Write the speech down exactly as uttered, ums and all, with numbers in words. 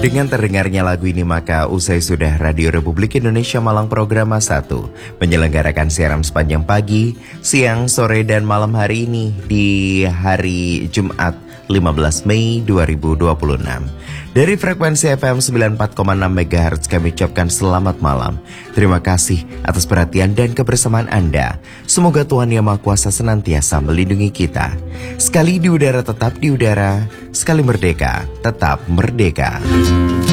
Dengan terdengarnya lagu ini maka usai sudah Radio Republik Indonesia Malang Programa satu menyelenggarakan siaran sepanjang pagi, siang, sore, dan malam hari ini di hari Jumat lima belas Mei dua ribu dua puluh enam. Dari frekuensi F M sembilan puluh empat koma enam megahertz kami ucapkan selamat malam. Terima kasih atas perhatian dan kebersamaan Anda. Semoga Tuhan Yang Maha Kuasa senantiasa melindungi kita. Sekali di udara tetap di udara, sekali merdeka tetap merdeka.